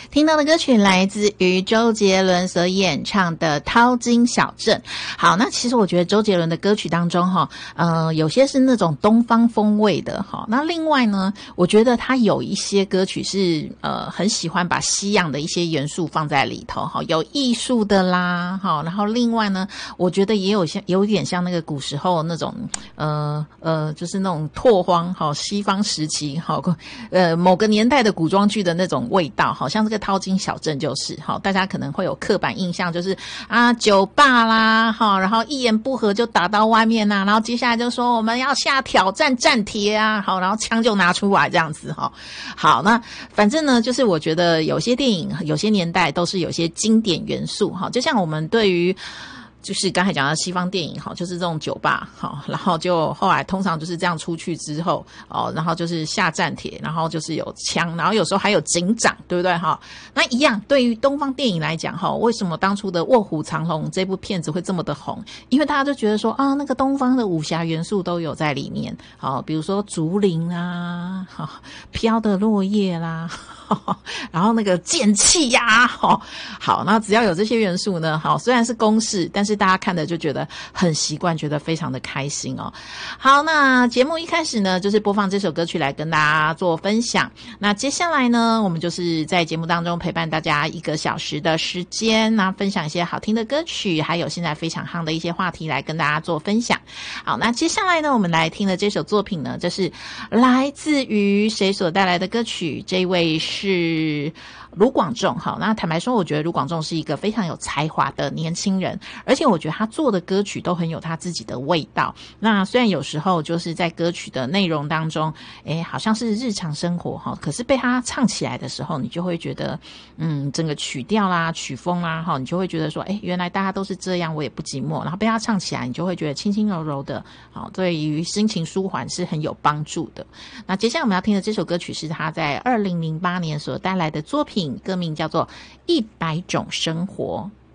听到的歌曲来自于周杰伦所演唱的《淘金小镇》。好，那其实我觉得周杰伦的歌曲当中有些是那种东方风味的哈。那另外呢，我觉得他有一些歌曲是很喜欢把西洋的一些元素放在里头哈，有艺术的啦哈。然后另外呢，我觉得也有点像那个古时候那种就是那种拓荒哈，西方时期哈某个年代的古装剧的那种味道，好像这个淘金小镇就是好，大家可能会有刻板印象，就是酒吧啦哈，然后一言不合就打到外面然后接下来就说我们要下挑战战帖好，然后枪就拿出来这样子哈。好，那反正呢，就是我觉得有些电影有些年代都是有些经典元素哈，就像我们对于就是刚才讲的西方电影就是这种酒吧然后就后来通常就是这样出去之后然后就是下战帖，然后就是有枪，然后有时候还有警长，对不对那一样对于东方电影来讲为什么当初的《卧虎藏龙》这部片子会这么的红？因为大家就觉得说那个东方的武侠元素都有在里面比如说竹林飘的落叶啦然后那个剑气好，那只要有这些元素呢虽然是公式，但是大家看的就觉得很习惯，觉得非常的开心好，那节目一开始呢，就是播放这首歌曲来跟大家做分享。那接下来呢，我们就是在节目当中陪伴大家1个小时的时间，那分享一些好听的歌曲，还有现在非常夯的一些话题来跟大家做分享。好，那接下来呢，我们来听的这首作品呢，这是来自于谁所带来的歌曲？这一位是卢广仲。好，那坦白说，我觉得卢广仲是一个非常有才华的年轻人，而且我觉得他做的歌曲都很有他自己的味道。那虽然有时候就是在歌曲的内容当中好像是日常生活可是被他唱起来的时候，你就会觉得整个曲调啦曲风啦你就会觉得说原来大家都是这样，我也不寂寞。然后被他唱起来，你就会觉得轻轻柔柔的对于心情舒缓是很有帮助的。那接下来我们要听的这首歌曲是他在2008年所带来的作品，歌名叫做《100种生活》。